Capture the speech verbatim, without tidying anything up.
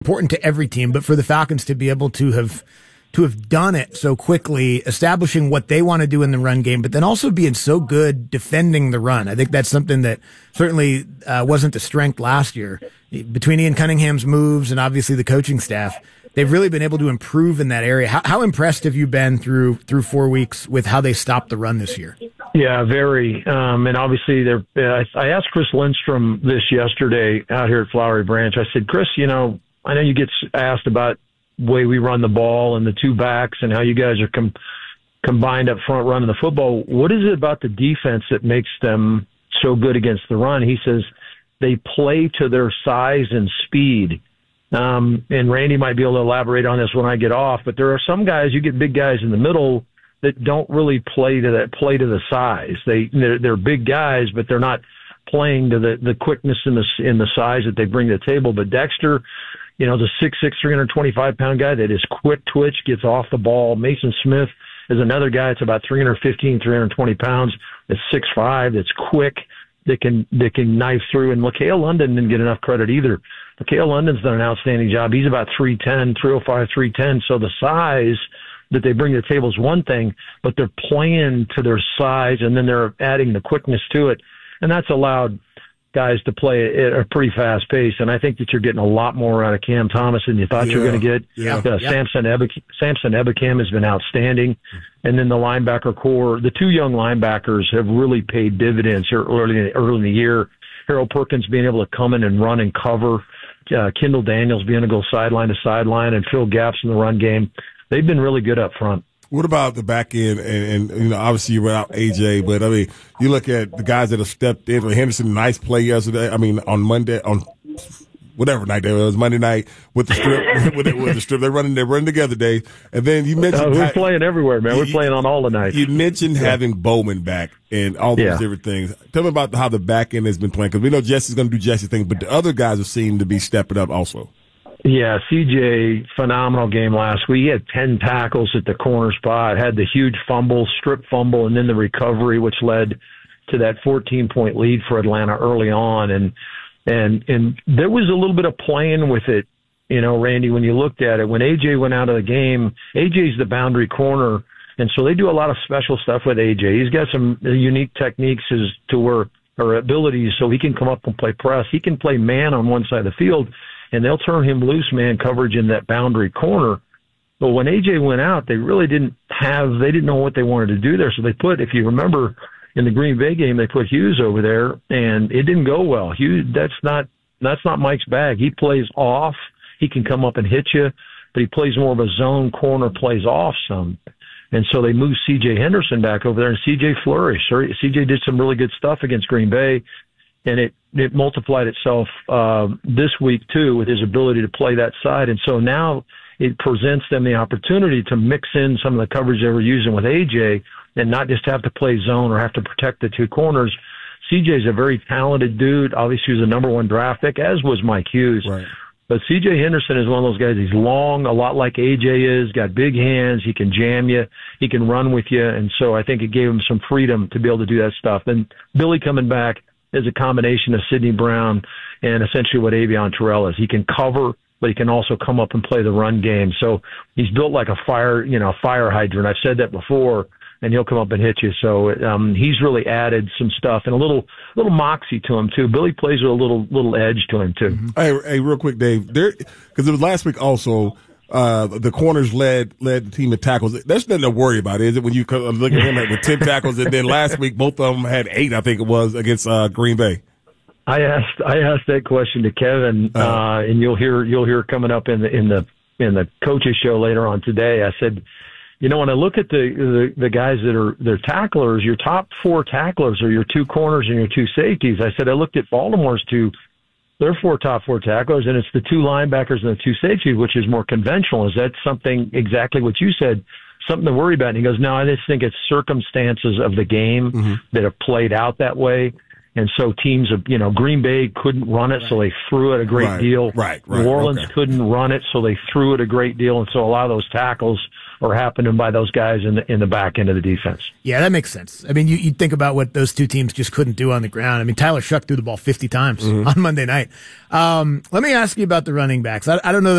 important to every team, but for the Falcons to be able to have to have done it so quickly, establishing what they want to do in the run game, but then also being so good defending the run. I think that's something that certainly uh, wasn't a strength last year. Between Ian Cunningham's moves and obviously the coaching staff, they've really been able to improve in that area. How, how impressed have you been through through four weeks with how they stopped the run this year? Yeah, very. Um, and obviously, they're, uh, I asked Chris Lindstrom this yesterday out here at Flowery Branch. I said, Chris, you know, I know you get asked about the way we run the ball and the two backs and how you guys are com- combined up front running the football. What is it about the defense that makes them so good against the run? He says they play to their size and speed. Um, and Randy might be able to elaborate on this when I get off, but there are some guys, you get big guys in the middle that don't really play to that, play to the size. They, they're, they're big guys, but they're not playing to the, the quickness and the, in the size that they bring to the table. But Dexter, you know, the six six, three hundred twenty-five pound guy that is quick twitch, gets off the ball. Mason Smith is another guy that's about three fifteen, three hundred twenty pounds, that's six five, that's quick, that can, that can knife through. And LaCale London didn't get enough credit either. LaCale London's done an outstanding job. He's about three ten, three oh five, three ten. So the size that they bring to the table is one thing, but they're playing to their size and then they're adding the quickness to it. And that's allowed guys to play at a pretty fast pace. And I think that you're getting a lot more out of Cam Thomas than you thought yeah. you were going to get. Yeah. Uh, yeah. Samson Ebik- Samson Ebikam has been outstanding. And then the linebacker core, the two young linebackers have really paid dividends here early, early in the year. Harold Perkins being able to come in and run and cover, uh, Kendall Daniels being able to go sideline to sideline and fill gaps in the run game. They've been really good up front. What about the back end? And, and you know, obviously you without A J, but I mean, you look at the guys that have stepped in. Henderson, nice play yesterday. I mean, on Monday, on whatever night it was, Monday night with the strip, with, the, with the strip, they're running, they're running together, Dave. And then you mentioned uh, we're playing everywhere, man. We're you, playing on all the nights. You mentioned yeah. having Bowman back and all those yeah. different things. Tell me about how the back end has been playing, because we know Jesse's going to do Jesse's thing, but the other guys have seemed to be stepping up also. Yeah, C J, phenomenal game last week. He had ten tackles at the corner spot, had the huge fumble, strip fumble, and then the recovery, which led to that fourteen-point lead for Atlanta early on. And and and there was a little bit of playing with it, you know, Randy, when you looked at it. When A J went out of the game, A J's the boundary corner, and so they do a lot of special stuff with A J. He's got some unique techniques as to where, or abilities, so he can come up and play press. He can play man on one side of the field, and they'll turn him loose man coverage in that boundary corner. But when A J went out, they really didn't have, they didn't know what they wanted to do there. So they put, if you remember, in the Green Bay game, they put Hughes over there, and it didn't go well. Hughes, that's not, that's not Mike's bag. He plays off. He can come up and hit you, but he plays more of a zone corner, plays off some. And so they moved C J Henderson back over there, and C J flourished. C J did some really good stuff against Green Bay, and it, it multiplied itself uh, this week, too, with his ability to play that side. And so now it presents them the opportunity to mix in some of the coverage they were using with A J and not just have to play zone or have to protect the two corners. C J's a very talented dude. Obviously, he was a number one draft pick, as was Mike Hughes. Right. But C J Henderson is one of those guys. He's long, a lot like A J is, got big hands. He can jam you. He can run with you. And so I think it gave him some freedom to be able to do that stuff. And Billy coming back is a combination of Sidney Brown and essentially what Avion Terrell is. He can cover, but he can also come up and play the run game. So he's built like a fire, you know, fire hydrant. I've said that before, and he'll come up and hit you. So um, he's really added some stuff and a little little moxie to him too. Billy plays with a little little edge to him too. Mm-hmm. Hey, hey, real quick, Dave, there because it was last week also. Uh, the corners led led the team in tackles. There's nothing to worry about, is it? When you look at him with ten tackles, and then last week both of them had eight, I think it was, against uh, Green Bay. I asked I asked that question to Kevin, uh, uh, and you'll hear you'll hear coming up in the in the in the coaches show later on today. I said, you know, when I look at the, the the guys that are they're tacklers, your top four tacklers are your two corners and your two safeties. I said I looked at Baltimore's two. They're four top four tacklers, and it's the two linebackers and the two safeties, which is more conventional. Is that something exactly what you said, something to worry about? And he goes, no, I just think it's circumstances of the game mm-hmm. that have played out that way. And so teams of, you know, Green Bay couldn't run it, right. so they threw it a great right. deal. Right, right. New Orleans okay. couldn't run it, so they threw it a great deal. And so a lot of those tackles are happening by those guys in the in the back end of the defense. Yeah, that makes sense. I mean, you, you think about what those two teams just couldn't do on the ground. I mean, Tyler Shuck threw the ball fifty times mm-hmm. on Monday night. Um, let me ask you about the running backs. I, I don't know that